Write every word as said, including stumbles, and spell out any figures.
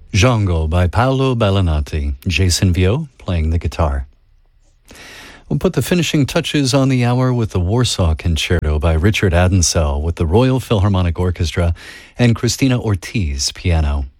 Django by Paolo Bellinati, Jason Vio playing the guitar. We'll put the finishing touches on the hour with the Warsaw Concerto by Richard Adensell with the Royal Philharmonic Orchestra and Christina Ortiz piano.